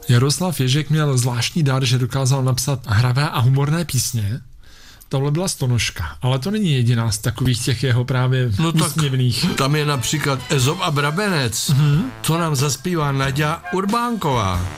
Jaroslav Ježek měl zvláštní dar, že dokázal napsat hravé a humorné písně. Tohle byla Stonožka, ale to není jediná z takových těch jeho právě úsměvných. Tam je například Ezop a Brabenec. To nám zaspívá Naďa Urbánková.